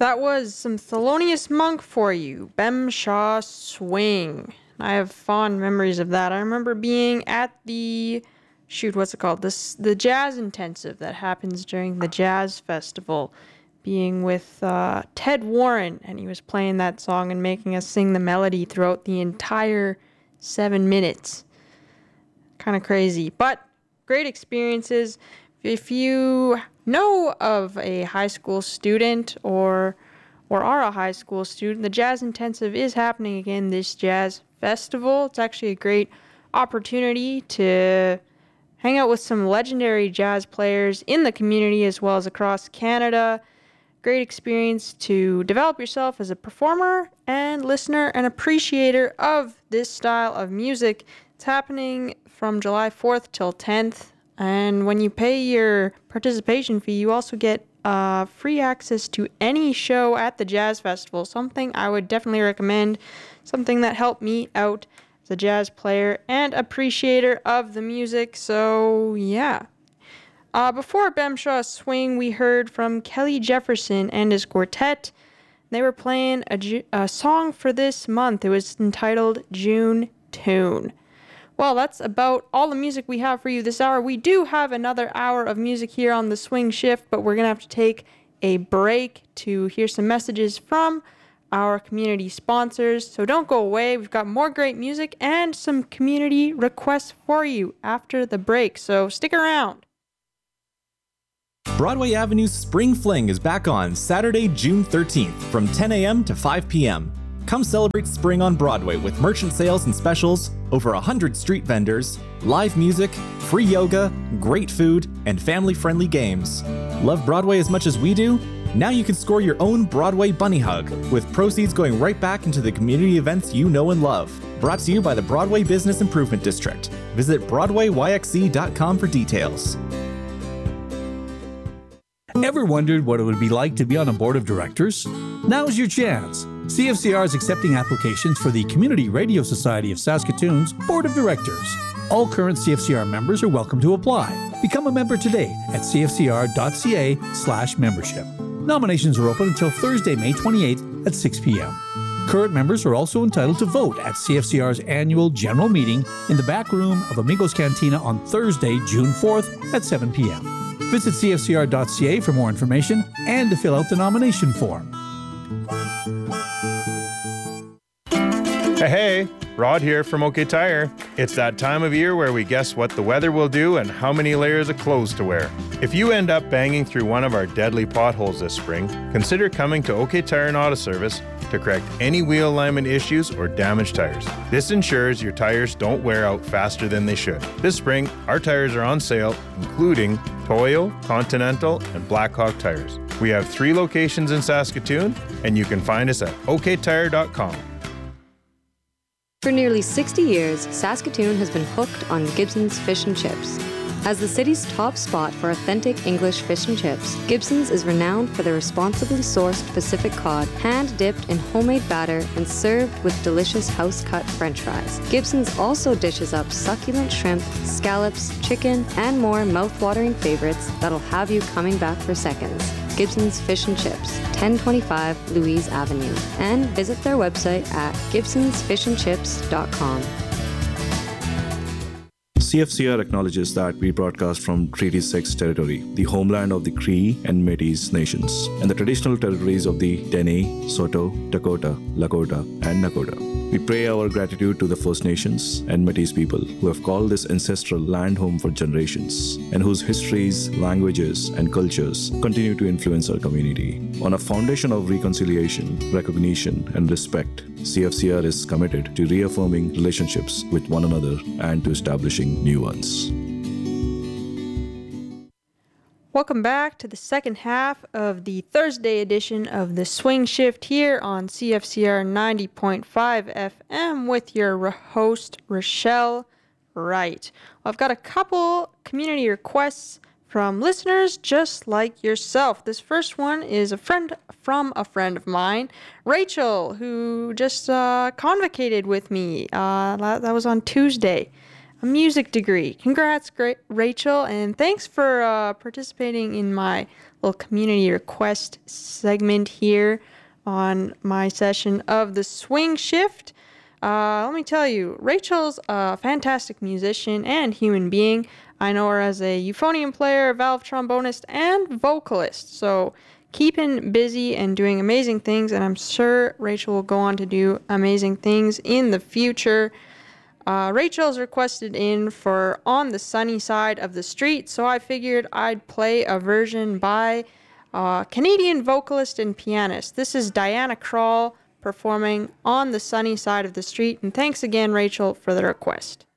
That was some Thelonious Monk for you, Bem Shaw Swing. I have fond memories of that. I remember being at the, what's it called? The Jazz Intensive that happens during the Jazz Festival, being with Ted Warren, and he was playing that song and making us sing the melody throughout the entire 7 minutes. Kind of crazy, but great experiences. If you know of a high school student or are a high school student, the Jazz Intensive is happening again this Jazz Festival. It's actually a great opportunity to hang out with some legendary jazz players in the community as well as across Canada. Great experience to develop yourself as a performer and listener and appreciator of this style of music. It's happening from July 4th till 10th. And when you pay your participation fee, you also get free access to any show at the Jazz Festival. Something I would definitely recommend. Something that helped me out as a jazz player and appreciator of the music. So, yeah. Before Bem Shaw Swing, we heard from Kelly Jefferson and his quartet. They were playing a song for this month. It was entitled June Tune. Well, that's about all the music we have for you this hour. We do have another hour of music here on the Swing Shift, but we're going to have to take a break to hear some messages from our community sponsors. So don't go away. We've got more great music and some community requests for you after the break. So stick around. Broadway Avenue's Spring Fling is back on Saturday, June 13th from 10 a.m. to 5 p.m. Come celebrate spring on Broadway with merchant sales and specials, over 100 street vendors, live music, free yoga, great food, and family-friendly games. Love Broadway as much as we do? Now you can score your own Broadway Bunny Hug, with proceeds going right back into the community events you know and love. Brought to you by the Broadway Business Improvement District. Visit BroadwayYXC.com for details. Ever wondered what it would be like to be on a board of directors? Now's your chance. CFCR is accepting applications for the Community Radio Society of Saskatoon's Board of Directors. All current CFCR members are welcome to apply. Become a member today at cfcr.ca/membership. Nominations are open until Thursday, May 28th at 6 p.m. Current members are also entitled to vote at CFCR's annual general meeting in the back room of Amigos Cantina on Thursday, June 4th at 7 p.m. Visit cfcr.ca for more information and to fill out the nomination form. Hey, Rod here from OK Tire. It's that time of year where we guess what the weather will do and how many layers of clothes to wear. If you end up banging through one of our deadly potholes this spring, consider coming to OK Tire and Auto Service to correct any wheel alignment issues or damaged tires. This ensures your tires don't wear out faster than they should. This spring, our tires are on sale, including Toyo, Continental, and Blackhawk tires. We have 3 locations in Saskatoon, and you can find us at oktire.com. For nearly 60 years, Saskatoon has been hooked on Gibson's Fish and Chips. As the city's top spot for authentic English fish and chips, Gibson's is renowned for their responsibly sourced Pacific cod, hand-dipped in homemade batter and served with delicious house-cut French fries. Gibson's also dishes up succulent shrimp, scallops, chicken, and more mouth-watering favorites that'll have you coming back for seconds. Gibson's Fish and Chips, 1025 Louise Avenue, and visit their website at gibsonsfishandchips.com. CFCR acknowledges that we broadcast from Treaty 6 territory, the homeland of the Cree and Métis nations, and the traditional territories of the Dene, Saulteaux, Dakota, Lakota, and Nakota. We pray our gratitude to the First Nations and Métis people who have called this ancestral land home for generations, and whose histories, languages, and cultures continue to influence our community. On a foundation of reconciliation, recognition, and respect, CFCR is committed to reaffirming relationships with one another and to establishing new ones. Welcome back to the second half of the Thursday edition of the Swing Shift here on CFCR 90.5 FM with your host, Rochelle Wright. Well, I've got a couple community requests from listeners just like yourself. This first one is a friend of mine, Rachel, who just convocated with me. That was on Tuesday. A music degree. Congrats, great Rachel, and thanks for participating in my little community request segment here on my session of the Swing Shift. Let me tell you, Rachel's a fantastic musician and human being. I know her as a euphonium player, valve trombonist, and vocalist. So keeping busy and doing amazing things, and I'm sure Rachel will go on to do amazing things in the future. Rachel's requested in for On the Sunny Side of the Street, so I figured I'd play a version by Canadian vocalist and pianist. This is Diana Krall performing On the Sunny Side of the Street, and thanks again, Rachel, for the request.